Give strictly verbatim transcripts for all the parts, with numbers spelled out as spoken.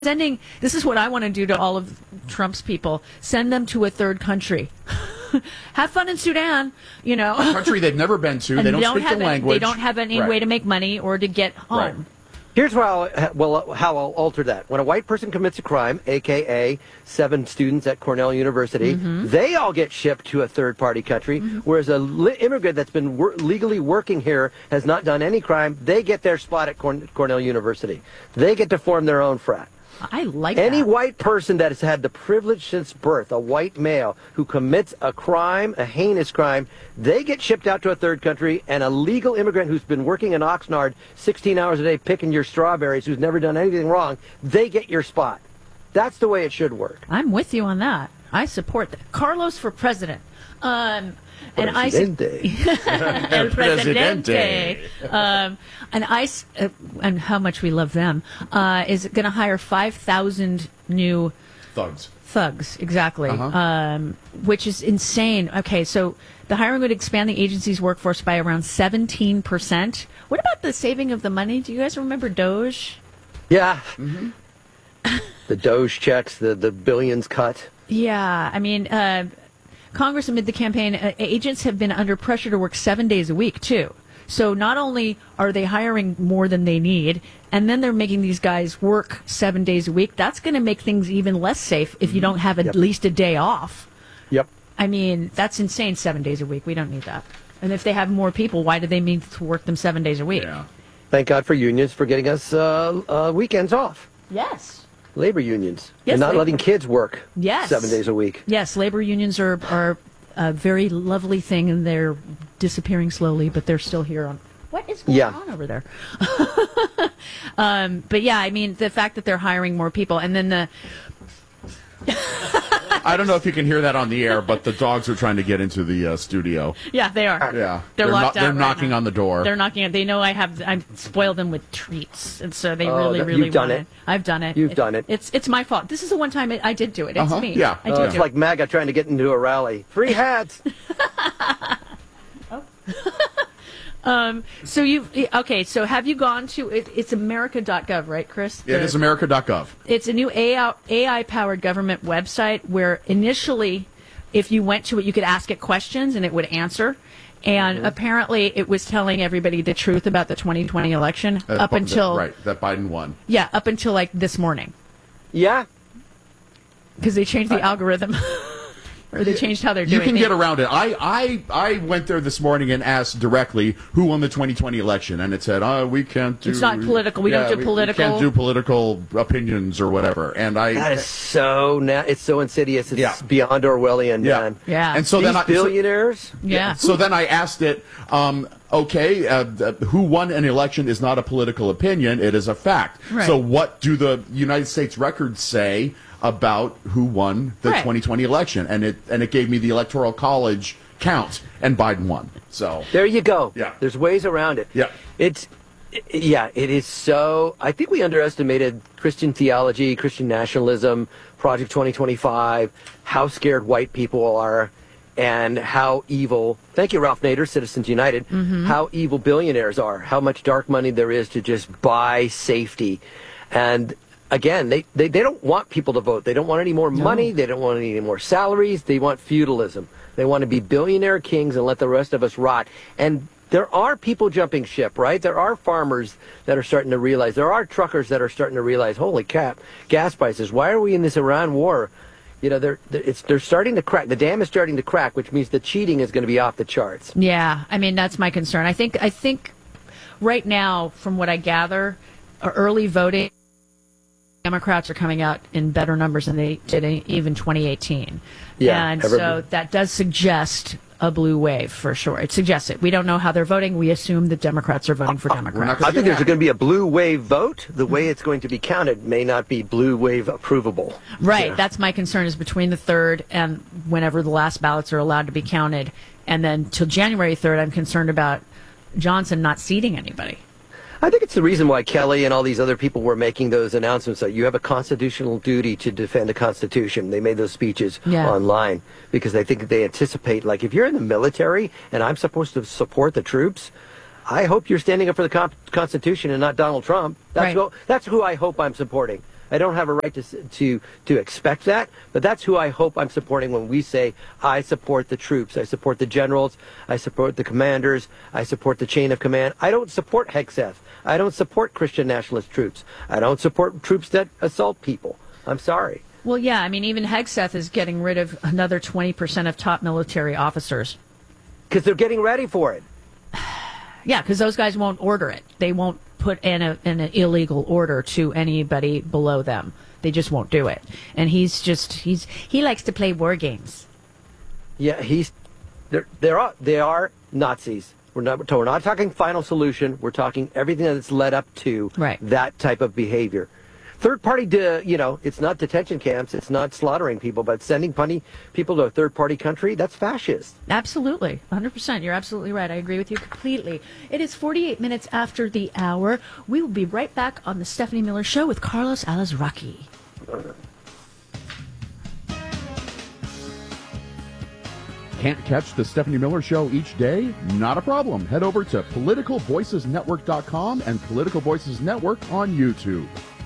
Sending, this is what I want to do to all of Trump's people. Send them to a third country. Have fun in Sudan, you know. A country they've never been to. And they don't, don't speak have the any, language. They don't have any right. way to make money or to get home. Right. Here's how I'll, well, how I'll alter that. When a white person commits a crime, a k a seven students at Cornell University, mm-hmm. they all get shipped to a third-party country, mm-hmm. whereas a li- immigrant that's been wor- legally working here, has not done any crime, they get their spot at Corn- Cornell University. They get to form their own frat. I like Any that. white person that has had the privilege since birth, a white male who commits a crime, a heinous crime, they get shipped out to a third country, and a legal immigrant who's been working in Oxnard sixteen hours a day picking your strawberries, who's never done anything wrong, they get your spot. That's the way it should work. I'm with you on that. I support that. Carlos for president. Um, and I El Presidente. Um, and I uh, and how much we love them uh, is going to hire five thousand new thugs. Thugs, exactly. Uh-huh. Um, which is insane. Okay, so the hiring would expand the agency's workforce by around seventeen percent. What about the saving of the money? Do you guys remember Doge? Yeah. Mm-hmm. The Doge checks, the the billions cut. Yeah, I mean. Uh, Congress, amid the campaign, uh, agents have been under pressure to work seven days a week, too. So not only are they hiring more than they need, and then they're making these guys work seven days a week, that's going to make things even less safe if you don't have at yep. least a day off. Yep. I mean, that's insane, seven days a week. We don't need that. And if they have more people, why do they need to work them seven days a week? Yeah. Thank God for unions for getting us uh, uh, weekends off. Yes. Labor unions. Yes, and not labor. letting kids work yes. seven days a week. Yes, labor unions are, are a very lovely thing, and they're disappearing slowly, but they're still here. On What is going yeah. on over there? um, but yeah, I mean, the fact that they're hiring more people, and then the... I don't know if you can hear that on the air, but the dogs are trying to get into the uh, studio. Yeah, they are. Yeah, they're, they're locked no- out. They're right knocking now. on the door. They're knocking. They know I have. I spoil them with treats, and so they Oh, really, that- really you've done want it. I've done it. You've it, done it. It's it's my fault. This is the one time it, I did do it. It's Uh-huh. me. Yeah. I Uh, did It's do like MAGA trying to get into a rally. Free hats. oh. Um, so you okay? So have you gone to it, it's America dot gov, right, Chris? Yeah, it is America dot gov. It's a new A I powered government website where initially, if you went to it, you could ask it questions and it would answer. And mm-hmm. apparently, it was telling everybody the truth about the twenty twenty election Uh, up bu- until right that Biden won. Yeah, up until like this morning Yeah. because they changed the uh, algorithm. Or they changed how they're doing You can things. get around it. I, I I went there this morning and asked directly who won the twenty twenty election, and it said, "Oh, we can't do." It's not political. We yeah, don't do we, political. We can't do political opinions or whatever. And I. That is so na- it's so insidious. It's Yeah. beyond Orwellian, yeah. man. Yeah. And so These then I, billionaires. So, Yeah. So then I asked it. Um, okay, uh, th- who won an election is not a political opinion; it is a fact. Right. So what do the United States records say about who won the Right. twenty twenty election? And it and it gave me the Electoral College count, and Biden won. So There you go. Yeah. There's ways around it. Yeah. It's, yeah, it is so, I think we underestimated Christian theology, Christian nationalism, Project twenty twenty-five, how scared white people are, and how evil, thank you, Ralph Nader, Citizens United, Mm-hmm. how evil billionaires are, how much dark money there is to just buy safety. And again, they, they, they don't want people to vote. They don't want any more money. They don't want any more salaries. They want feudalism. They want to be billionaire kings and let the rest of us rot. And there are people jumping ship, right? There are farmers that are starting to realize. There are truckers that are starting to realize, holy crap, gas prices. Why are we in this Iran war? You know, they're, they're, it's, they're starting to crack. The dam is starting to crack, which means the cheating is going to be off the charts. Yeah, I mean that's my concern. I think I think right now, from what I gather, uh, early voting, Democrats are coming out in better numbers than they did in even twenty eighteen. Yeah, and every- so that does suggest a blue wave for sure. It suggests it. We don't know how they're voting. We assume that Democrats are voting for Democrats. I think there's going to be a blue wave vote. The way it's going to be counted may not be blue wave approvable. Right. Yeah. That's my concern is between the third and whenever the last ballots are allowed to be counted. And then till January third, I'm concerned about Johnson not seating anybody. I think it's the reason why Kelly and all these other people were making those announcements that you have a constitutional duty to defend the Constitution. They made those speeches Yeah. online because they think they anticipate, like, if you're in the military and I'm supposed to support the troops, I hope you're standing up for the con- Constitution and not Donald Trump. That's, Right. who, that's who I hope I'm supporting. I don't have a right to to to expect that, but that's who I hope I'm supporting when we say I support the troops, I support the generals, I support the commanders, I support the chain of command. I don't support Hegseth. I don't support Christian nationalist troops. I don't support troops that assault people. I'm sorry. Well, yeah, I mean, even Hegseth is getting rid of another twenty percent of top military officers. Because they're getting ready for it. Yeah, because those guys won't order it. They won't put in, a, in an illegal order to anybody below them. They just won't do it. And he's just, he's he likes to play war games. Yeah, he's, they're, they're, they are Nazis. We're not, we're not talking final solution. We're talking everything that's led up to right. that type of behavior. Third party, de, you know, it's not detention camps, it's not slaughtering people, but sending funny people to a third party country, that's fascist. Absolutely. one hundred percent. You're absolutely right. I agree with you completely. It is forty-eight minutes after the hour. We will be right back on the Stephanie Miller Show with Carlos Alazraqui. Can't catch the Stephanie Miller Show each day? Not a problem. Head over to political voices network dot com and Political Voices Network on YouTube.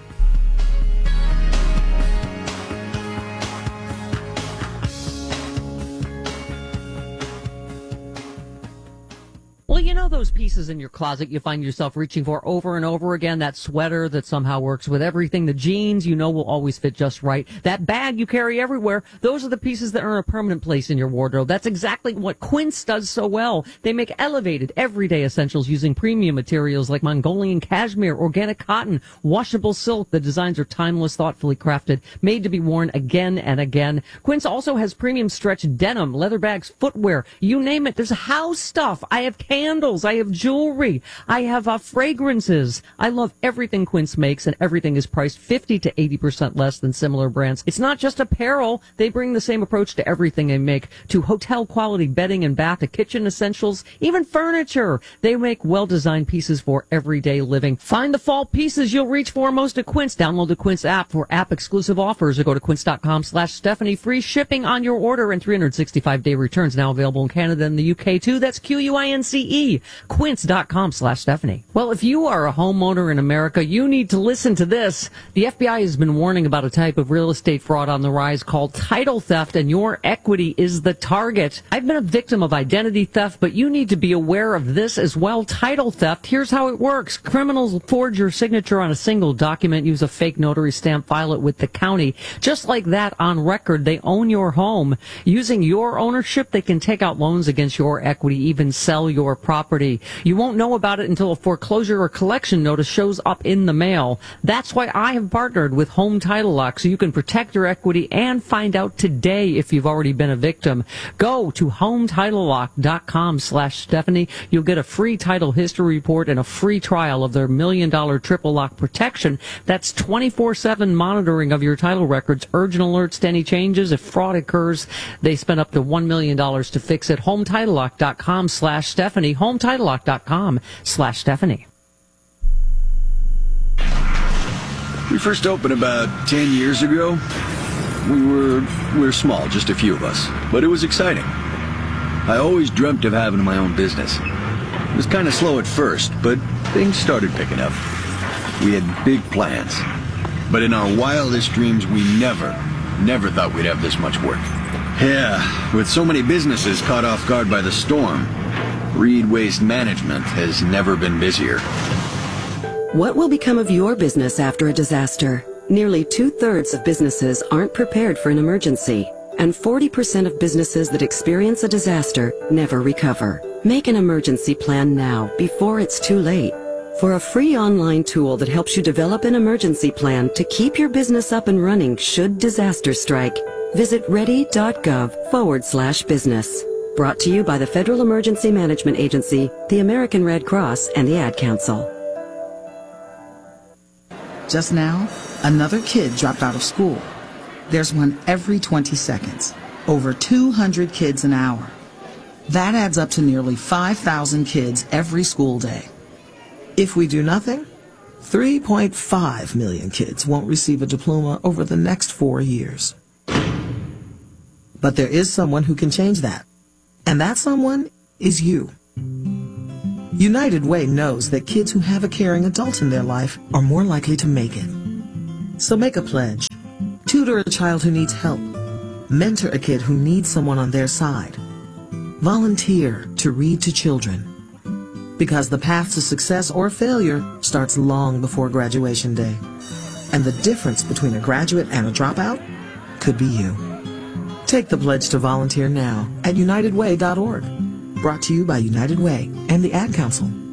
Well, you know those pieces in your closet you find yourself reaching for over and over again? That sweater that somehow works with everything, the jeans you know will always fit just right, that bag you carry everywhere, those are the pieces that earn a permanent place in your wardrobe. That's exactly what Quince does so well. They make elevated, everyday essentials using premium materials like Mongolian cashmere, organic cotton, washable silk. The designs are timeless, thoughtfully crafted, made to be worn again and again. Quince also has premium stretch denim, leather bags, footwear, you name it. There's house stuff. I have candles. I have jewelry. I have uh, fragrances. I love everything Quince makes, and everything is priced fifty to eighty percent less than similar brands. It's not just apparel. They bring the same approach to everything they make, to hotel quality bedding and bath, to kitchen essentials, even furniture. They make well-designed pieces for everyday living. Find the fall pieces you'll reach for most at Quince. Download the Quince app for app-exclusive offers or go to quince.com slash Stephanie. Free shipping on your order and three hundred sixty-five day returns now available in Canada and the U K too. That's Q U I N C E. Quince.com slash Stephanie. Well, if you are a homeowner in America, you need to listen to this. The F B I has been warning about a type of real estate fraud on the rise called title theft, and your equity is the target. I've been a victim of identity theft, but you need to be aware of this as well. Title theft, here's how it works. Criminals will forge your signature on a single document, use a fake notary stamp, file it with the county. Just like that, on record, they own your home. Using your ownership, they can take out loans against your equity, even sell your property. You won't know about it until a foreclosure or collection notice shows up in the mail. That's why I have partnered with Home Title Lock, so you can protect your equity and find out today if you've already been a victim. Go to hometitlelock.com slash Stephanie. You'll get a free title history report and a free trial of their million dollar triple lock protection. That's twenty-four seven monitoring of your title records, urgent alerts to any changes. If fraud occurs, they spend up to one million dollars to fix it. hometitlelock.com slash Stephanie. hometitlelock.com slash Stephanie. We first opened about ten years ago. We were, we were small, just a few of us, but it was exciting. I always dreamt of having my own business. It was kind of slow at first, but things started picking up. We had big plans, but in our wildest dreams, we never, never thought we'd have this much work. Yeah, with so many businesses caught off guard by the storm, Reed Waste Management has never been busier. What will become of your business after a disaster? Nearly two-thirds of businesses aren't prepared for an emergency, and forty percent of businesses that experience a disaster never recover. Make an emergency plan now, before it's too late. For a free online tool that helps you develop an emergency plan to keep your business up and running should disaster strike, visit ready.gov forward slash business. Brought to you by the Federal Emergency Management Agency, the American Red Cross, and the Ad Council. Just now, another kid dropped out of school. There's one every twenty seconds. Over two hundred kids an hour. That adds up to nearly five thousand kids every school day. If we do nothing, three point five million kids won't receive a diploma over the next four years. But there is someone who can change that. And that someone is you. United Way knows that kids who have a caring adult in their life are more likely to make it. So make a pledge. Tutor a child who needs help. Mentor a kid who needs someone on their side. Volunteer to read to children. Because the path to success or failure starts long before graduation day. And the difference between a graduate and a dropout could be you. Take the pledge to volunteer now at united way dot org. Brought to you by United Way and the Ad Council.